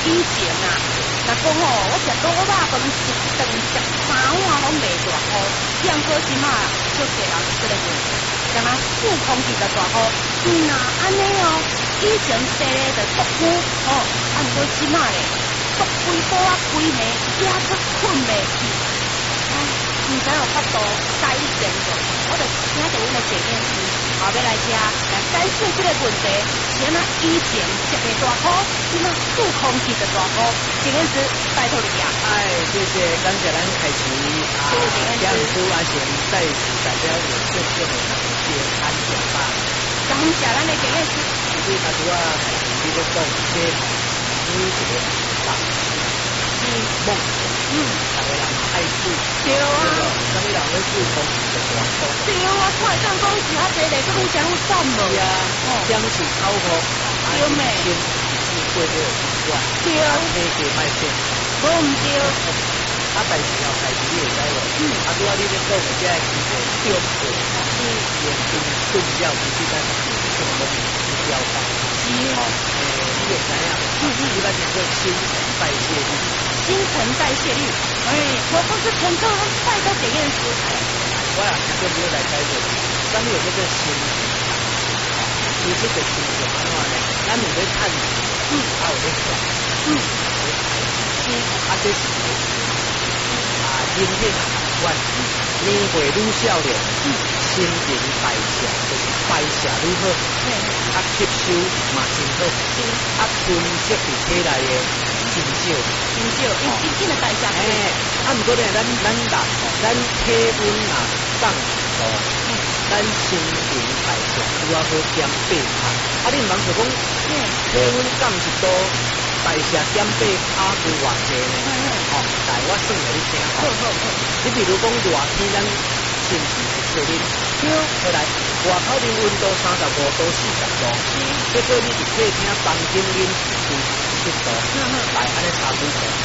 以前啊，若讲吼，我食卤肉饭一顿食3碗拢袂大好，像过即马足侪人即个问题，干那数空气就大好，那安尼哦，以前第个就毒久哦，按过即马咧，毒规煲啊规暝，也佫困袂去。唔知有法度改善着，我就请着阮的谢医师后要来遮来解释这个问题。像那以前食个大苦，即马数空气就大苦。谢医师，拜托你啊！ 哎，谢谢，感谢咱开始啊，江苏阿贤在此代表我郑重的感谢安全吧。 感谢咱的谢医师。 所以他主要还是这个讲这每一个大梦，大家人爱做， 对啊， 大家人要做空就大空。 对啊，看上讲是较济嘞，佮你讲有赞无？ 是啊，将是超过， 对咩？ 是过这个习惯， 对啊， 每个卖变。 无唔对。 啊，但是后开始你会知咯，啊，拄仔你咧讲的这个是中国，严重重要其实咱成功目标法。 是哦。 你会知影，一般叫做新陈代谢率。 新陈代谢率，我不是陈州人拜到检验师。 我啊，就没有来解释，咱有这个新陈，其实个新陈安怎呢？咱有咧趁钱，啊有咧赚，啊这是啊人体啊习惯，年岁愈少年，新陈代谢就是代谢愈好，啊吸收嘛真好，啊分析伫体内的真少， 因真的代谢。 啊毋过咧，咱体温啊降度，咱新陈代谢拄啊好减8%。啊，你毋通就讲，体温降1度，代谢减8%是偌济呢？来我算给你听。你比如讲热天咱是毋是会吹冷？好来，外口面温度35度、40度，结果你伫客厅房间啉是17度，来安尼差几度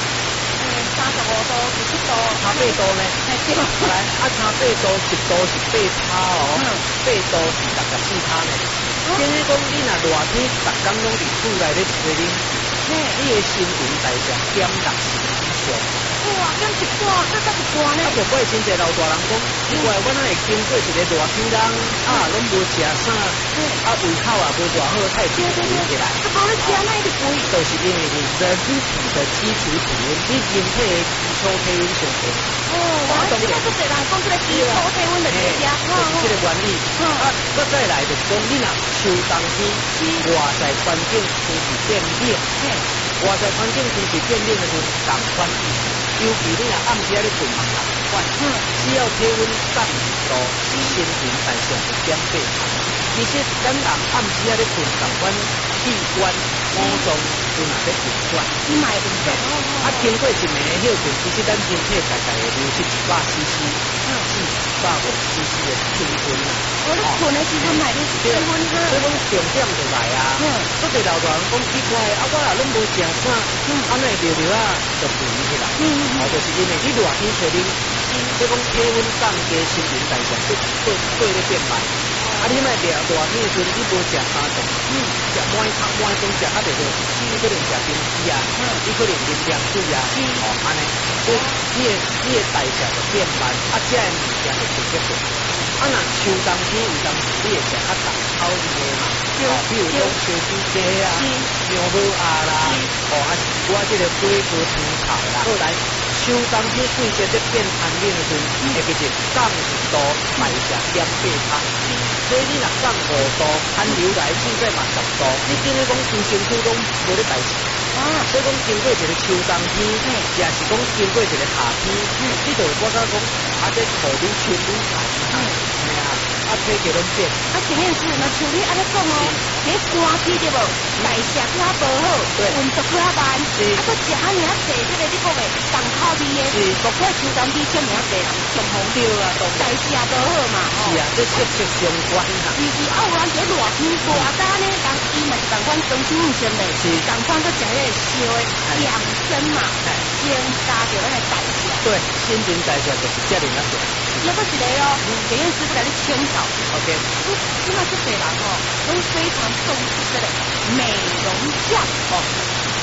？35度、17度， 差8度呢？来，啊差8度，10度是8%哦，8度是64%呢。即是讲你若热天逐工拢伫厝内咧吹冷，你的新陈代谢减60%以上。 哇，减1半，这才1半呢。 啊，无怪真侪老大人讲，另外我哪会经过一个热天人，啊，拢无食啥，啊，胃口也无偌好，太肥起来。 这帮你吃哪一个肥？ 就是因为人体的基础体温，你人体的基础体温上低。 我当然都侪人讲这个基础体温的增加， 就是这个原理。啊，再来就是讲，你若秋冬天，外在环境开始变冷，外在环境开始变冷的时候，同款意思。尤其你若暗时咧困嘛同款，只要体温降1度，新陈代谢就减8%。其实咱人暗时咧困同款器官五脏都若咧运转， 你买运转。 啊，经过一暝的休困，其实咱身体大概会流失100cc 至150cc 的水分啦。 我咧困的时阵买的水分哈。 所以讲重点就来啊！做侪老大人讲奇怪，啊我也拢无食啥，安尼溜溜啊就肥起来。就是因为你热天吹冷，所以讲体温降低，新陈代谢对咧变慢。啊，你莫热热天的时阵，你无食三顿，食满钟食啊，就是你可能食冰丝啊，你可能啉凉水啊，安尼，所以你的代谢就变慢，啊，这的物件就直接变。啊，若秋冬天有当时你会食较重口味的嘛，比如讲烧猪鸡啊、牛母鸭啦，啊是我这个火锅汤炒啦。后来秋冬天季节在变寒冷的时候，会其实降1度，代谢减8%。所以你若降5度，寒流来现在嘛10度，你等于讲规身躯拢无咧代谢。所以讲经过一个秋冬天，也是讲经过一个夏天，你就我感觉讲，啊这土愈秋愈寒，啊体格拢变。 啊，前面是那像你安尼讲哦，这寒天对无，代谢较无好，运作较慢，啊，搁食啊尔济这个你讲的重口味的，难怪秋冬天这么济人中风着啊，代谢无好嘛。 是啊，这息息相关啊。 是啊，有人这热天热干呢，人伊嘛是同款中秋唔先嘞，同款搁食迄个烧的养生嘛，先加着咱的代谢。 对，新陈代谢就是这样啊。 又搁一个哦，检验师来你请教。 OK。 现在这些人哦，都非常重视这个美容酱哦。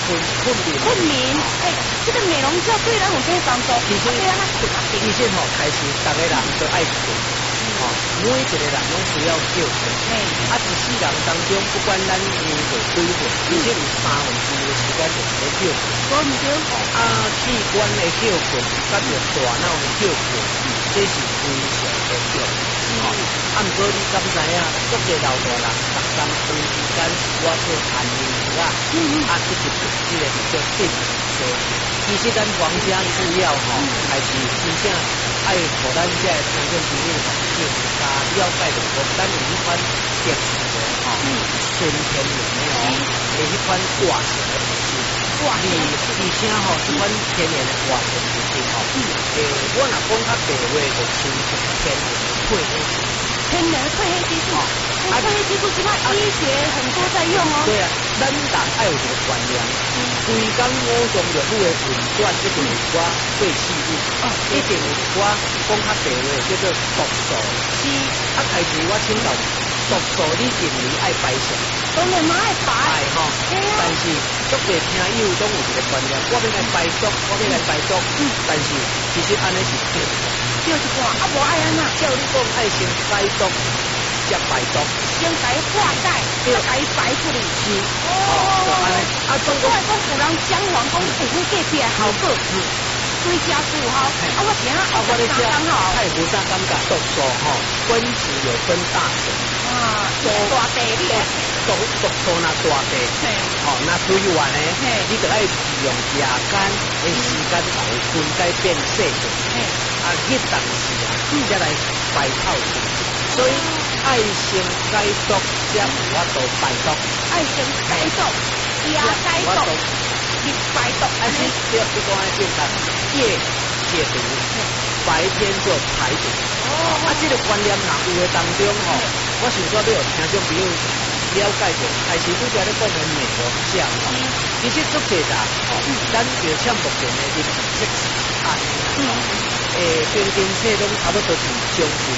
困眠，这个美容觉对咱有啥帮助？ 其实开始大家人都爱困，每一个人拢需要休息。一世人当中，不管咱年岁几岁，其实有2/3的时间就是在休息。器官的休困，甲着大脑的休困，这是非常的重要。毋过你敢知影？足个老大人逐工长时间我做安眠药一直这个叫定时。其实咱皇家需要还是真正爱互咱这听众朋友更加了解到讲，咱有迄款定时的纯天然的迄款活性的物质。而且这款天然的活性物质我若讲较白话，就亲像天然的褪黑激素。 天然的褪黑激素，褪黑激素现在医学很多在用哦。 对啊，咱人爱有一个观念，规工五脏六腑的运转一定有一寡废弃物，一定有一寡讲较白话叫做毒素。开始我请教毒素，你认为爱排啥？ 当然嘛爱排但是足个听友拢有一个观念，我要来排毒，但是其实安尼是对的。 对一半，无爱安那。 叫你讲爱先排毒，才排毒。 先甲伊化解，再甲伊排出去。 是。 总归来讲，有人讲黄讲皮肤隔起来效果，对家具好。我听我咧讲太无啥感觉，毒素分子有分大小。 大地咧。 毒素那大地，那对原呢，你就爱用夜间的时间来分解变细的，日当时再来排透出。所以爱先解毒，才有法度排毒。 爱先解毒，夜解毒，日排毒。 是对，你讲的正确。夜解毒，白天就排毒。这个观念若有的当中我想说要有听众朋友了解到，还是拄则咧讲的美容项其实足侪啦，咱就像目前的人体测试平均测拢差不多是将近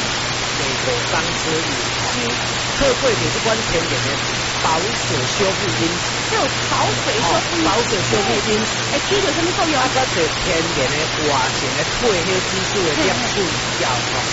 5公左右，透过着这款天然的保水修复因子， 有保水修复因子，起着什么作用？ 甲着天然的活性的褪黑激素的量数要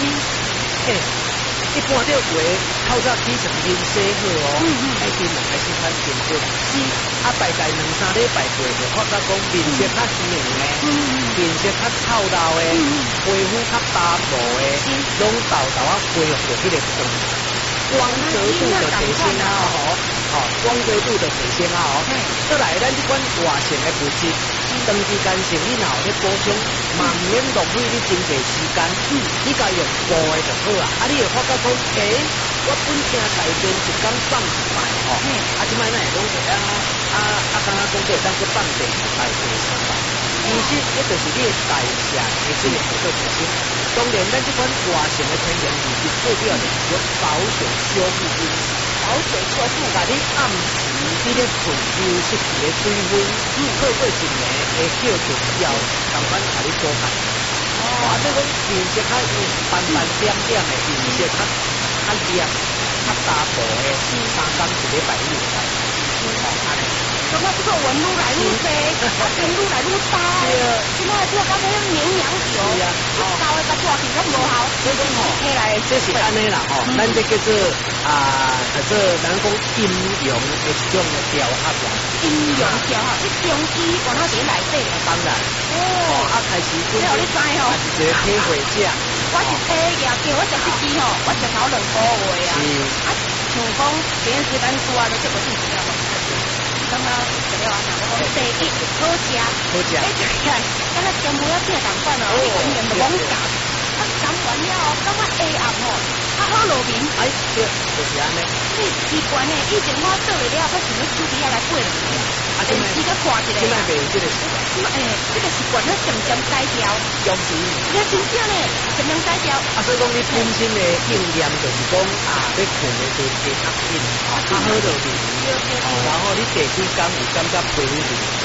一般这话透早起床面洗好爱啉2还是款清水。大概2-3礼拜过就发觉讲面色较黄的，面色较臭豆的，皮肤较干薄的，拢豆豆恢复着迄个光泽度的提升光泽度的提升再来咱这款活性的物质，长时间性你若有咧补充，嘛唔免浪费你真济时间，你甲用补的就好你会发觉讲，我本身大便一天放1摆即摆咱会讲敢若讲会当去放第2摆、第3摆，其实这就是你的代谢的这个做提升。当然，咱这款活性的天然物质最主要就是用保水修复因子，甲你暗时你咧困休息时的水分，透过一年的叫做胶，慢慢甲你补开。所以讲面色较斑斑点点的，面色较亮、较大薄的，3工1礼拜你就来。 怎么这个纹愈来愈多，变愈来愈大？现在做到那绵羊球，高的甲大片都无效。 所以讲起来，这是安尼啦咱这叫做咱讲阴阳的一种的调合啦。 阴阳调合，你中医往那边来底啦。 当然。开始你有你知是一个体会者。 我是体验叫我食一支我食头2个月像讲别人时间做就这个事情了。刚刚食了我讲第一好食，起来，敢若全部要变同款一根根就往夹，夹完了感觉下暗好路面。 对，就是安尼。 奇怪呢，以前我做了，我想要手机来过两下，电视个看一个。 现在没有这个习惯。 这个习惯要渐渐改掉。 用是。 你真正呢，渐渐改掉。 所以讲你本身的应验就是讲要困的时候加较紧，较好就然后你第几工有感觉皮肤就更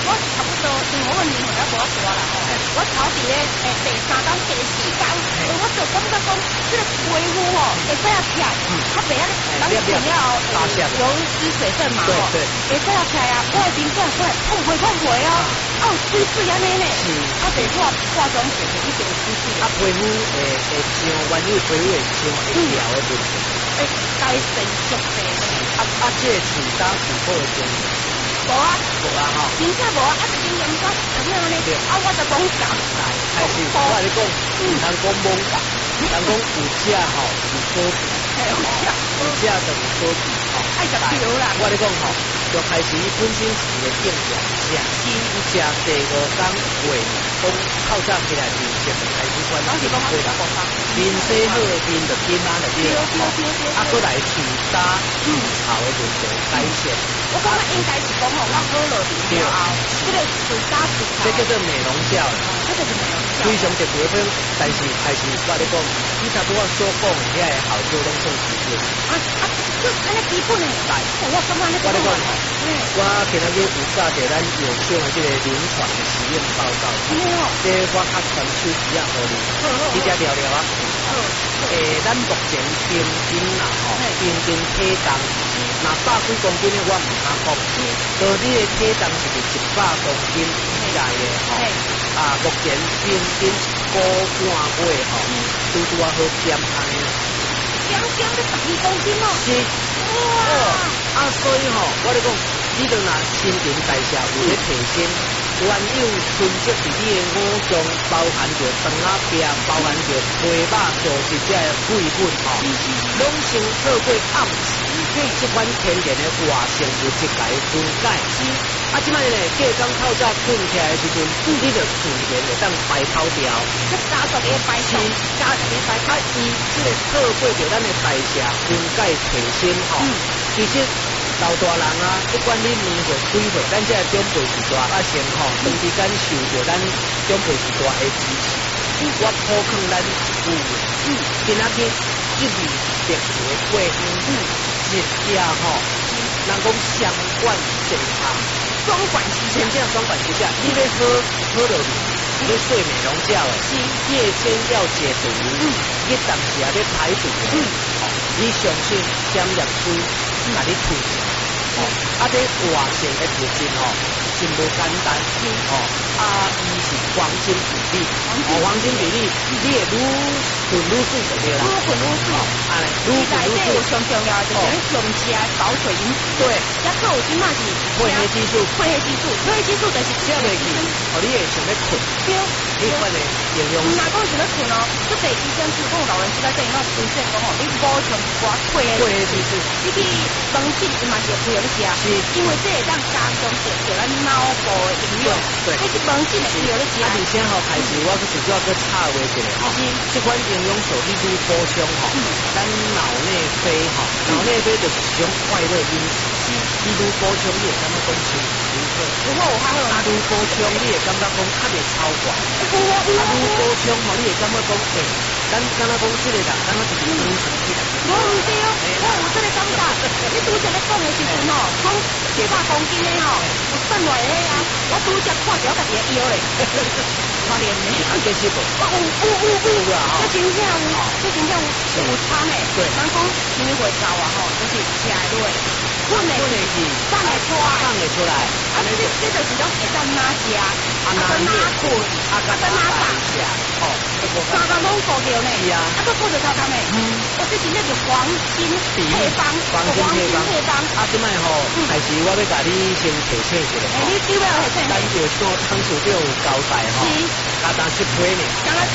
我差不多，因为我年龄也无大啦吼，我头伫咧第3天、第4天，我就感觉讲，这个皮肤吼会比较甜，较袂啊，咱煮了有失水分嘛吼，会比较甜啊，我的面粉会碰皮哦，水水安尼呢，啊，袂我化妆水就一定有水水。 啊，皮肤会像原有皮肤会像会掉的问题， 该成熟的。 这个水打水好的种。 无啊吼， 真正无啊，一斤盐巴怎样呢？我就讲讲来， 开始我跟你讲，唔通讲懵讲，唔通讲有食吼有所值，有食就有所值吼。 爱食油啦， 我跟你讲吼，就开始本身是一个定量，食第5天月讲透早起来面色就开始转变对啦，面色好面就紧啊就对啦，啊，过来水打头的问题改善。 我感觉应该是讲吼，我好落去了后，这个水打水头， 这叫做美容觉， 这个是美容觉， 非常特别的，但是还是我跟你讲，你差不多所讲的遐个效果拢算是对。 就安尼基本的，我感觉你我跟你讲吼，我今仔日有教着咱有效的这个临床的实验报告，这我较传授一下互你，你只聊聊啊。咱目前平均啦吼，平均体重那100几公斤的我唔敢讲，就你的体重是100公斤以内的吼，目前平均1个半月吼，拄好减安尼。 减到12公斤哦。 是。哇。所以吼，我咧讲，你著若新陈代谢有咧提升，原有囤积伫你的五脏，包含着肠仔病，包含着皮肉组织这个贵份吼，拢先透过暗时，即款天然的活性物质来分解。即摆呢，隔天透早困起来的时阵，你著自然会当排跑掉。 这加速的排出，加速的排出， 伊即个透过着咱的代谢分解提升吼，其实。老大人啊，不管你年岁几岁，咱这长辈时代啊，先吼，长时间受着咱长辈时代的支持，我普劝咱有今仔日1年特别过日夜吼，人讲双管齐下， 双管齐下， 真正双管齐下，你要好落去，你要睡美容觉的，夜间要解毒，你当时也要排毒，你相信点入水，把你吐。这活性的物质吼，真无简单伊是黄金比例，黄金比例，你会愈混愈水就对啦， 愈混愈水， 愈混愈水。 上重要的就是你长期的保水因素， 对， 还有即马是褪黑激素， 褪黑激素就是吃袂起，你会想要困，你款的营养。 若讲想要困哦，这个医生是讲老人家在那推荐讲吼，你补充一寡褪黑激素，你去饭店伊嘛是有不用食，因为这会当加强着咱脑部的营养，你去饭店的不用食。 而且吼，开始我是主要去插话一下吼，这款营养素你愈补充吼，咱脑内啡吼，脑内啡就是一种快乐因子，你愈补充你会感觉讲心情愈好，愈补充你会感觉讲较袂超管，愈补充吼你会感觉讲咱敢若讲这个人，敢若就是精神起来。 我唔对，我有这个感觉。你拄则咧讲的时阵吼，讲100公斤的吼，有剩落来啊，我拄则看着我家己的腰咧，可怜的。 其实无。有啦吼。 这真正有差诶。对。人讲年岁高啊吼，就是吃的多，混的是放得出来。啊，这就是讲会当哪食，哪困，哪食。 哦， 三工拢顾着呢。是啊。啊，佫顾着头头呢。我这真正是黄金配方。即摆吼，还是我要甲你先提醒一下。 你主要提醒。咱就说康处长有交代吼，加当10杯呢。 咱来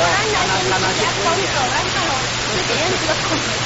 10杯呢。咱看咯，这点这个控制。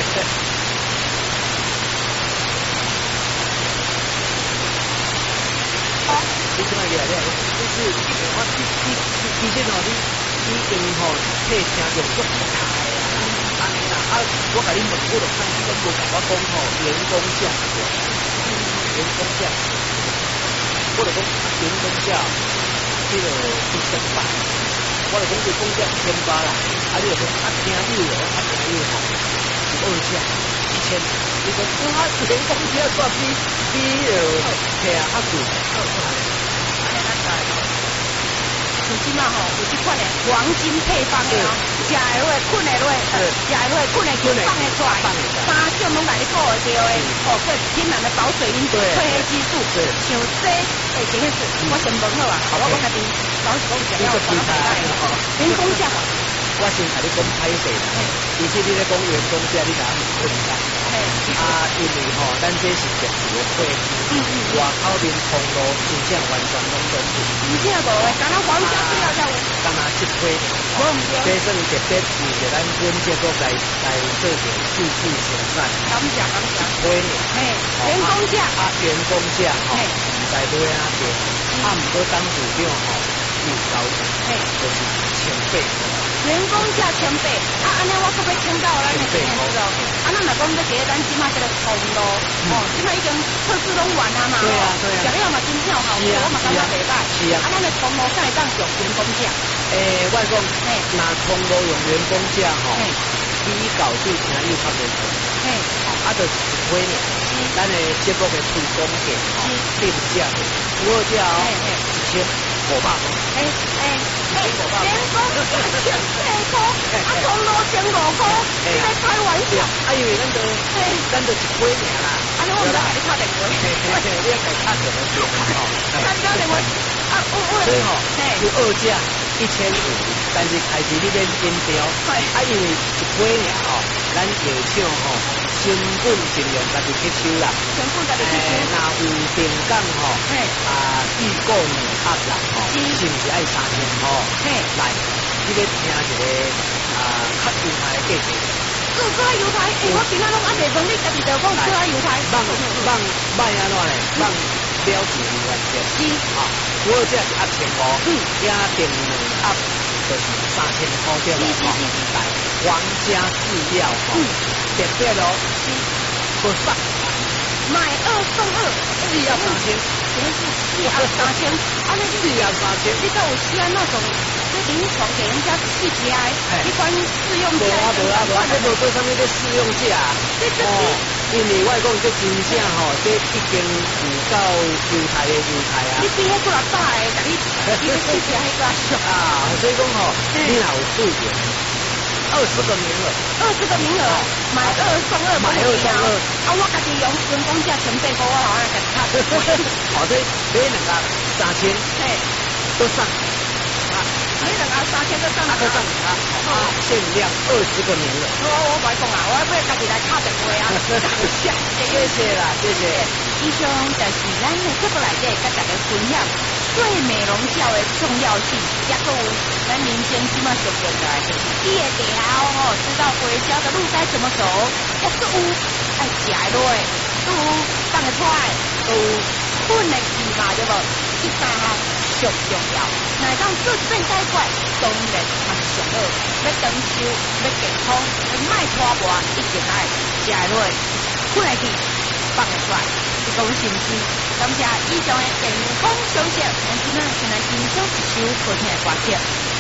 你即摆过来了，就是我其实吼，你已经吼替听众足大个啦，安尼啦，我甲你问，我就看你都无甲我讲吼，员工价，员工价，我就讲员工价，这个1000块，我就讲员工价1000块啦，你就讲听你有，听你有吼，是2价1000，你讲员工价煞比贵贵啊，贵。 像即嘛吼，有即款的黄金配方的哦，食的落，困的落，食的落，困的就放得出来，三种拢甲你顾会着的，哦，个天然的保水因子、褪黑激素，像这，这个是我先问好啊，我家己老是讲食了我讲得人工价。 我先甲你讲歹势啦，其实你咧讲员工价，你甲我唔混淆。因为吼，咱这是特殊的会议，外口面通路真正完全拢拢是。 真正无诶，敢若黄家水了才有。 敢若7批，这算特别为着咱本节国来做点四季生产。 感谢。 批呢？ 员工价。 员工价吼，唔知买哪边，毋过当市长吼，有高，就是1800。 员工价1800，安尼我可要请到咱的公司哦。咱若讲要伫咱即马这个通路，即马已经测试拢完啊嘛， 对啊， 食了嘛真正好，我嘛感觉袂歹。是啊，咱的通路才会当用员工价。 我讲，那通路用员工价吼，比较对听友较袂错。就是一批呢，咱的节目的推广价吼，定价除二价哦，1500块。 员工价1500块，通路1500块，你在开玩笑？ 因为咱就一批尔啦。 我唔知甲你敲电话。 你要给敲什么电话？ 敲电话。 所以吼，有二价1500，但是开始你免紧张，因为一批尔吼，咱药厂吼，成本尽量家己去抽啦。 成本家己去抽。 那有定岗吼，预购2盒啦吼，是毋是爱3000吼？来，你要听一个较优惠的价钱。 做优惠，我平常拢阿袂问你，家己就讲做优惠。 卖安怎嘞？了解原则。是啊，我这是1500，也定2盒就是3000块对吧？来，皇家饲料吼，特别哦，不送， 买2送2 ，4盒3000， 什么是4盒3000？那 4盒3000， 你知道我西安那种？临床给人家去吃，一般试用价。 这无做啥物咧试用价？因为我讲这真正吼，这已经有够优待的优待啊！ 你比迄过来大个，甲你去试吃迄个俗啊！所以讲吼，你若有注意，20个名额 ，20个名额，买2送2， 买2送2。 我家己用员工价1500块，我好像甲你卡。 这买2个3000，都上。 买2个3000都上限量20个名额。 我唔讲啊，我要家己来敲电话啊。 谢谢啦，谢谢。 以上就是咱的节目内底甲大家分享对美容觉的重要性，也有咱民间即马上用来就是记的条知道回家的路该怎么走，也是有爱食的落，都有放得出来，都有困的去嘛，对不？这3项上重要。哪当做变改怪，当然嘛是上好。要长寿，要健康，要卖拖磨，一定爱食的落，困的去放得出来。讲是不是？感谢以上的健康消息，咱今仔先来欣赏一首好听的歌曲。